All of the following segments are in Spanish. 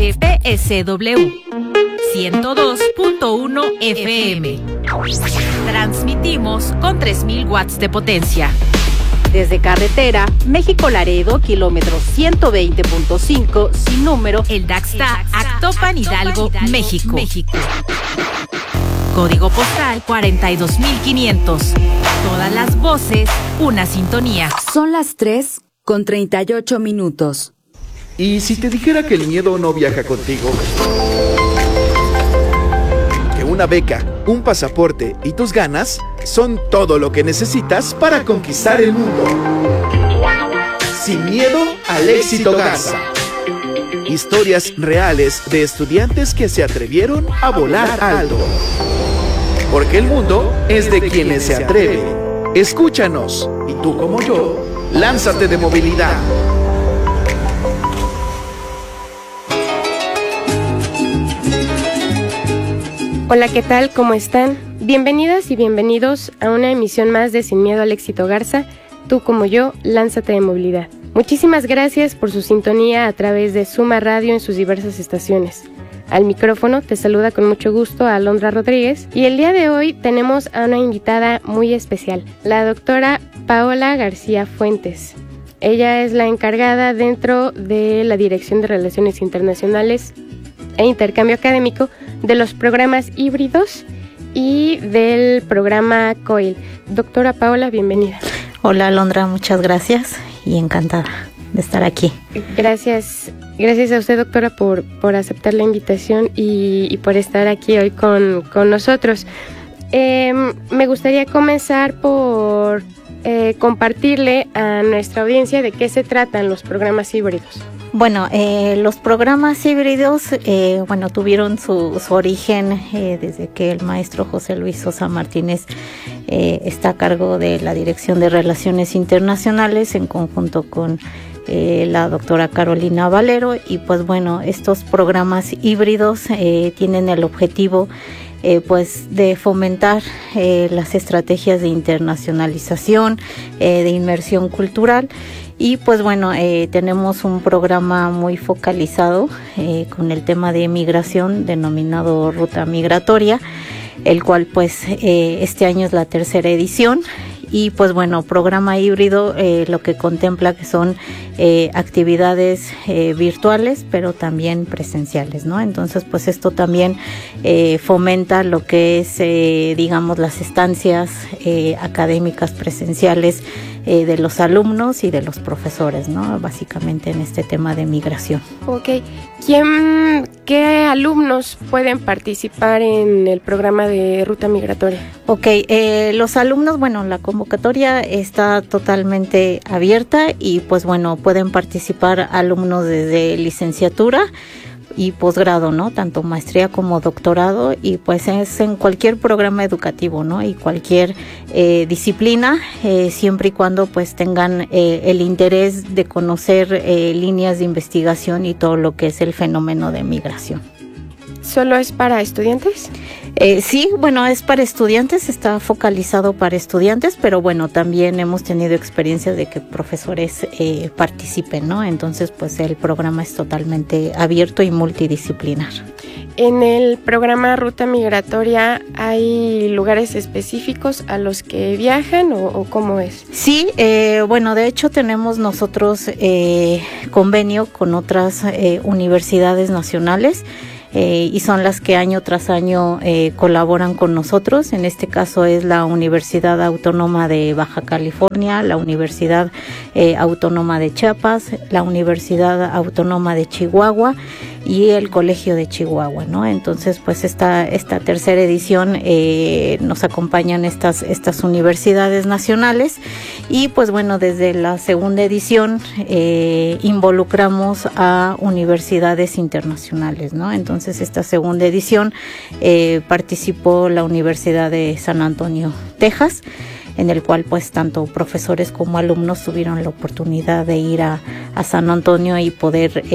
HPSW 102.1 FM. Transmitimos con 3000 watts de potencia. Desde carretera, México-Laredo, kilómetro 120.5, sin número, El Daxta, Actopan, Hidalgo, México. Código postal 42500. Todas las voces, una sintonía. Son las 3:38. ¿Y si te dijera que el miedo no viaja contigo? Que una beca, un pasaporte y tus ganas son todo lo que necesitas para conquistar el mundo. Sin miedo al éxito Garza. Historias reales de estudiantes que se atrevieron a volar alto. Porque el mundo es de quienes se atreven. Escúchanos, y tú como yo, lánzate de movilidad. Hola, ¿qué tal? ¿Cómo están? Bienvenidas y bienvenidos a una emisión más de Sin Miedo al Éxito Garza. Tú como yo, lánzate de movilidad. Muchísimas gracias por su sintonía a través de Suma Radio en sus diversas estaciones. Al micrófono te saluda con mucho gusto a Alondra Rodríguez y el día de hoy tenemos a una invitada muy especial, la doctora Paola García Fuentes. Ella es la encargada dentro de la Dirección de Relaciones Internacionales e Intercambio Académico de los programas híbridos y del programa COIL. Doctora Paola, bienvenida. Hola Alondra, muchas gracias y encantada de estar aquí. Gracias a usted, doctora, por aceptar la invitación y por estar aquí hoy con nosotros. Me gustaría comenzar por compartirle a nuestra audiencia de qué se tratan los programas híbridos. Bueno, los programas híbridos, tuvieron su origen desde que el maestro José Luis Sosa Martínez está a cargo de la Dirección de Relaciones Internacionales en conjunto con la doctora Carolina Valero. Y pues bueno, estos programas híbridos tienen el objetivo de fomentar las estrategias de internacionalización, de inmersión cultural. Y pues bueno, tenemos un programa muy focalizado con el tema de migración denominado Ruta Migratoria, el cual este año es la 3ª edición. Y pues bueno, programa híbrido lo que contempla que son actividades virtuales, pero también presenciales, ¿no? Entonces pues esto también fomenta lo que es, las estancias académicas presenciales de los alumnos y de los profesores, ¿no? Básicamente en este tema de migración. Ok. ¿Qué alumnos pueden participar en el programa de Ruta Migratoria? Ok, los alumnos, la convocatoria está totalmente abierta y pues bueno, pueden participar alumnos desde licenciatura y posgrado, ¿no? Tanto maestría como doctorado, y pues es en cualquier programa educativo, ¿no? Y cualquier disciplina, siempre y cuando pues tengan el interés de conocer líneas de investigación y todo lo que es el fenómeno de migración. ¿Solo es para estudiantes? Sí, es para estudiantes, está focalizado para estudiantes, pero bueno, también hemos tenido experiencias de que profesores participen, ¿no? Entonces, pues el programa es totalmente abierto y multidisciplinar. ¿En el programa Ruta Migratoria hay lugares específicos a los que viajan o cómo es? Sí, de hecho tenemos nosotros convenio con otras universidades nacionales. Y son las que año tras año colaboran con nosotros. En este caso es la Universidad Autónoma de Baja California, la Universidad Autónoma de Chiapas, la Universidad Autónoma de Chihuahua y el Colegio de Chihuahua, ¿no? Entonces, pues esta 3ª edición nos acompañan estas universidades nacionales y pues bueno, desde la 2ª edición involucramos a universidades internacionales, ¿no? Entonces, esta 2ª edición participó la Universidad de San Antonio, Texas, en el cual pues tanto profesores como alumnos tuvieron la oportunidad de ir a San Antonio y poder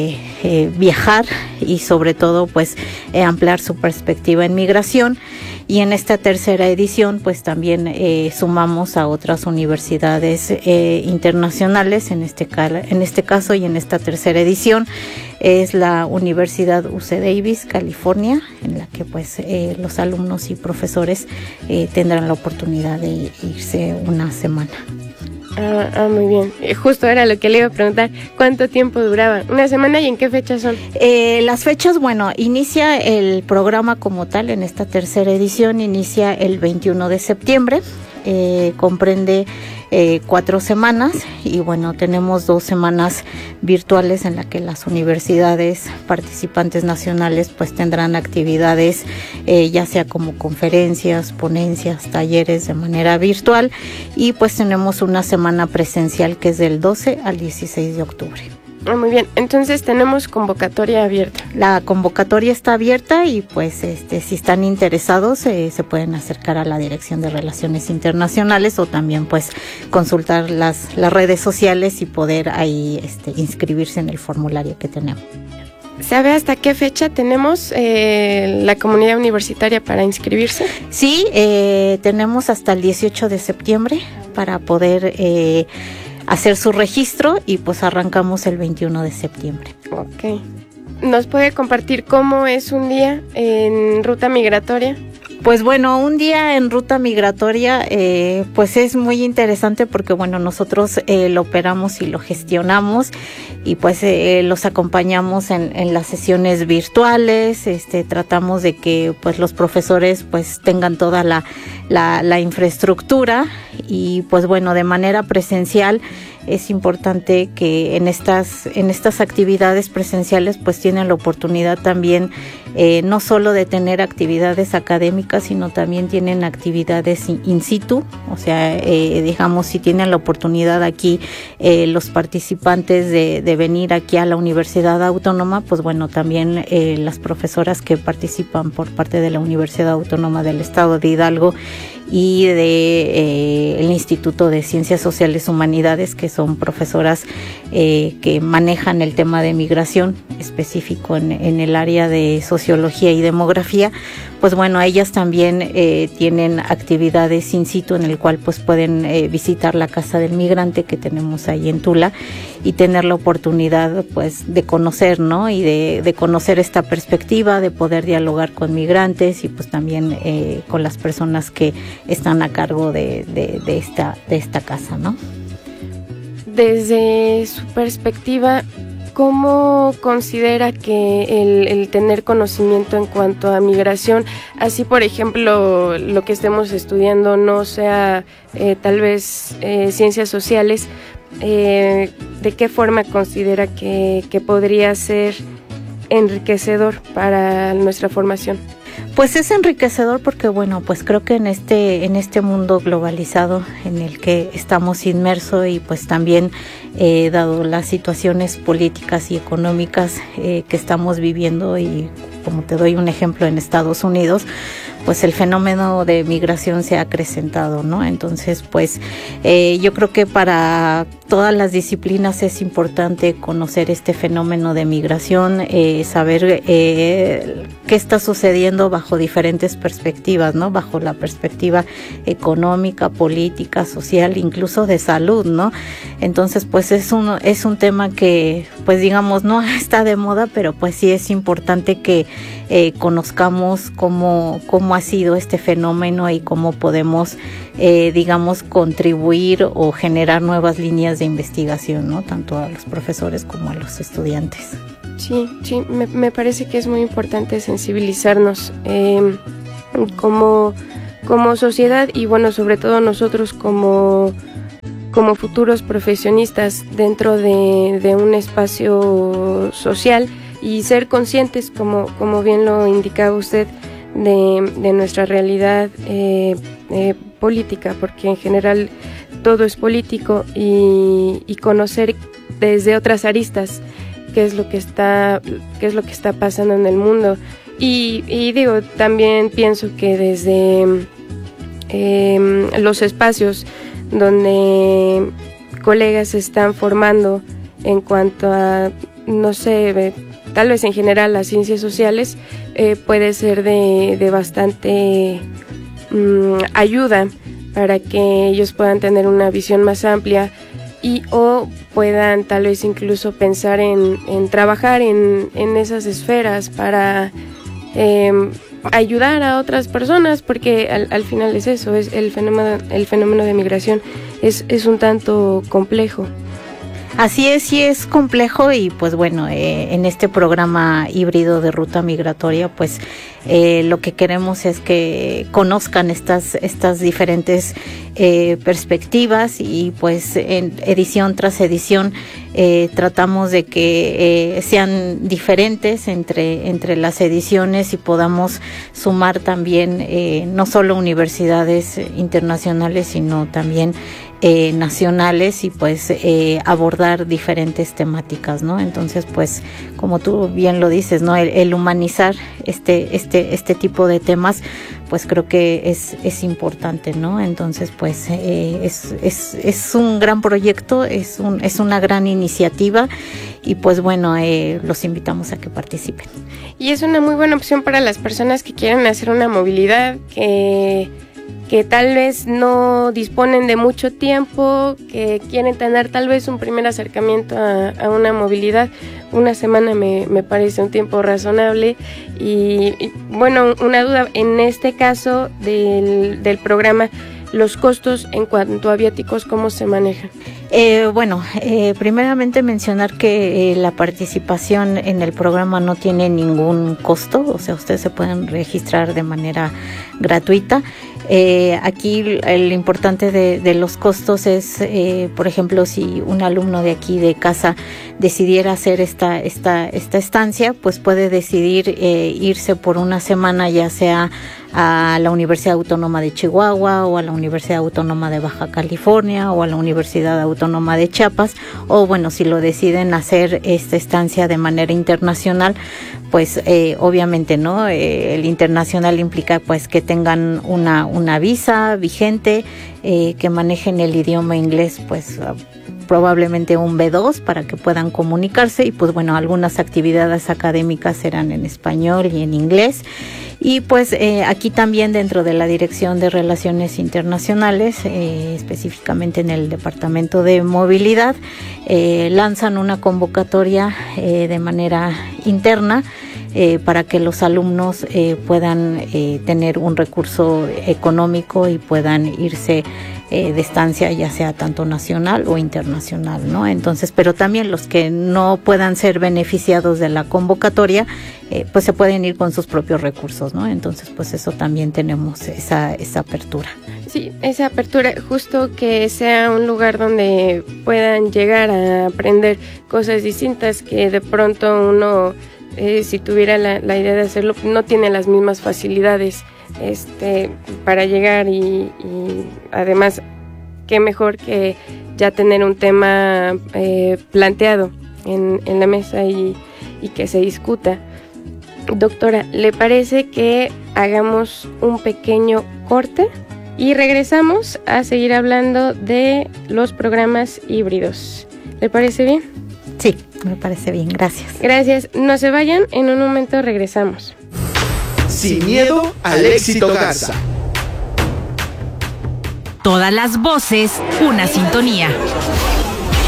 viajar y sobre todo pues ampliar su perspectiva en migración. Y en esta 3ª edición pues también sumamos a otras universidades internacionales en este caso, y en esta 3ª edición es la Universidad UC Davis, California, en la que pues los alumnos y profesores tendrán la oportunidad de irse una semana. Muy bien. Justo era lo que le iba a preguntar. ¿Cuánto tiempo duraba? ¿Una semana y en qué fechas son? Las fechas, bueno, inicia el programa como tal en esta tercera edición, inicia el 21 de septiembre, comprende 4 semanas y bueno, tenemos 2 semanas virtuales en la que las universidades participantes nacionales pues tendrán actividades ya sea como conferencias, ponencias, talleres de manera virtual y pues tenemos una semana presencial que es del 12 al 16 de octubre. Muy bien, entonces tenemos convocatoria abierta. La convocatoria está abierta y pues si están interesados se pueden acercar a la Dirección de Relaciones Internacionales o también pues consultar las redes sociales y poder ahí inscribirse en el formulario que tenemos. ¿Sabe hasta qué fecha tenemos la comunidad universitaria para inscribirse? Sí, tenemos hasta el 18 de septiembre para poder hacer su registro y pues arrancamos el 21 de septiembre. Ok. ¿Nos puede compartir cómo es un día en ruta migratoria? Pues bueno, un día en ruta migratoria pues es muy interesante porque bueno, nosotros lo operamos y lo gestionamos y pues los acompañamos en las sesiones virtuales, tratamos de que pues los profesores pues tengan toda la infraestructura y pues bueno, de manera presencial es importante que en estas actividades presenciales pues tienen la oportunidad también no solo de tener actividades académicas, sino también tienen actividades in situ, o sea, digamos, si tienen la oportunidad aquí los participantes de venir aquí a la Universidad Autónoma, pues bueno, también las profesoras que participan por parte de la Universidad Autónoma del Estado de Hidalgo y de el Instituto de Ciencias Sociales Humanidades, que son profesoras que manejan el tema de migración específico en el área de sociología y demografía, pues bueno, ellas también tienen actividades in situ en el cual pues pueden visitar la Casa del Migrante que tenemos ahí en Tula y tener la oportunidad pues de conocer, ¿no? Y de conocer esta perspectiva, de poder dialogar con migrantes y pues también con las personas que están a cargo de esta casa, ¿no? Desde su perspectiva, ¿cómo considera que el tener conocimiento en cuanto a migración, así por ejemplo lo que estemos estudiando no sea tal vez ciencias sociales, de qué forma considera que podría ser enriquecedor para nuestra formación? Pues es enriquecedor porque bueno, pues creo que en este mundo globalizado en el que estamos inmersos y pues también dado las situaciones políticas y económicas que estamos viviendo y como te doy un ejemplo en Estados Unidos, pues el fenómeno de migración se ha acrecentado, ¿no? Entonces, pues yo creo que para todas las disciplinas es importante conocer este fenómeno de migración, saber qué está sucediendo bajo diferentes perspectivas, ¿no? Bajo la perspectiva económica, política, social, incluso de salud, ¿no? Entonces, pues es un tema que, pues digamos, no está de moda, pero pues sí es importante que conozcamos cómo ha sido este fenómeno y cómo podemos, digamos, contribuir o generar nuevas líneas de investigación, ¿no? Tanto a los profesores como a los estudiantes. Sí, me parece que es muy importante sensibilizarnos como sociedad y bueno, sobre todo nosotros como futuros profesionistas dentro de un espacio social y ser conscientes, como bien lo indicaba usted, de nuestra realidad política, porque en general todo es político y conocer desde otras aristas qué es lo que está pasando en el mundo y digo, también pienso que desde los espacios donde colegas se están formando en cuanto a, no sé, tal vez en general las ciencias sociales, puede ser de bastante ayuda para que ellos puedan tener una visión más amplia o puedan tal vez incluso pensar en trabajar en esas esferas para ayudar a otras personas, porque al final es eso, es el fenómeno de migración es un tanto complejo. Así es, sí es complejo y pues bueno, en este programa híbrido de ruta migratoria pues lo que queremos es que conozcan estas diferentes perspectivas y pues en edición tras edición tratamos de que sean diferentes entre las ediciones y podamos sumar también no solo universidades internacionales sino también nacionales y pues abordar diferentes temáticas, ¿no? Entonces pues como tú bien lo dices, ¿no? El humanizar este tipo de temas pues creo que es importante, ¿no? Entonces pues es un gran proyecto, es una gran iniciativa y pues bueno, los invitamos a que participen. Y es una muy buena opción para las personas que quieren hacer una movilidad, que tal vez no disponen de mucho tiempo, que quieren tener tal vez un primer acercamiento a una movilidad. Una semana me parece un tiempo razonable y bueno, una duda, en este caso del programa, los costos en cuanto a viáticos, ¿cómo se manejan? Primeramente mencionar que la participación en el programa no tiene ningún costo, o sea, ustedes se pueden registrar de manera gratuita. Aquí el importante de los costos es, por ejemplo, si un alumno de aquí de casa decidiera hacer esta estancia, pues puede decidir irse por una semana, ya sea a la Universidad Autónoma de Chihuahua o a la Universidad Autónoma de Baja California o a la Universidad Autónoma de Chiapas, o bueno, si lo deciden hacer esta estancia de manera internacional, pues obviamente, ¿no? El internacional implica pues que tengan una visa vigente, que manejen el idioma inglés, pues probablemente un B2 para que puedan comunicarse y pues bueno, algunas actividades académicas serán en español y en inglés. Y pues aquí también dentro de la Dirección de Relaciones Internacionales, específicamente en el Departamento de Movilidad, lanzan una convocatoria de manera interna para que los alumnos puedan tener un recurso económico y puedan irse de estancia, ya sea tanto nacional o internacional, ¿no? Entonces, pero también los que no puedan ser beneficiados de la convocatoria, pues se pueden ir con sus propios recursos, ¿no? Entonces, pues eso también tenemos esa apertura. Sí, esa apertura, justo que sea un lugar donde puedan llegar a aprender cosas distintas que de pronto uno, si tuviera la idea de hacerlo, no tiene las mismas facilidades para llegar y además qué mejor que ya tener un tema planteado en la mesa y que se discuta. Doctora, ¿le parece que hagamos un pequeño corte y regresamos a seguir hablando de los programas híbridos? ¿Le parece bien? Sí, me parece bien, gracias. Gracias, no se vayan, en un momento regresamos. Sin miedo al éxito Garza. Todas las voces, una sintonía.